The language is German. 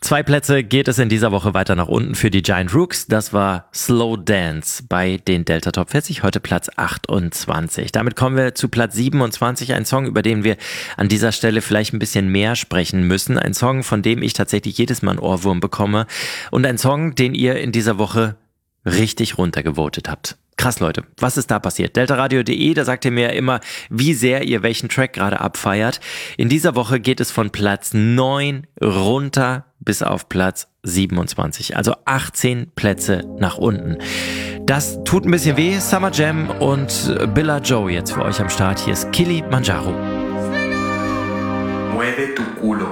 2 Plätze geht es in dieser Woche weiter nach unten für die Giant Rooks. Das war Slow Dance bei den Delta Top 40, heute Platz 28. Damit kommen wir zu Platz 27, ein Song, über den wir an dieser Stelle vielleicht ein bisschen mehr sprechen müssen. Ein Song, von dem ich tatsächlich jedes Mal einen Ohrwurm bekomme. Und ein Song, den ihr in dieser Woche richtig runtergevotet habt. Krass, Leute. Was ist da passiert? deltaradio.de, da sagt ihr mir immer, wie sehr ihr welchen Track gerade abfeiert. In dieser Woche geht es von Platz 9 runter bis auf Platz 27. Also 18 Plätze nach unten. Das tut ein bisschen weh. Summer Jam und Billa Joe jetzt für euch am Start. Hier ist Kilimanjaro. Mueve tu culo.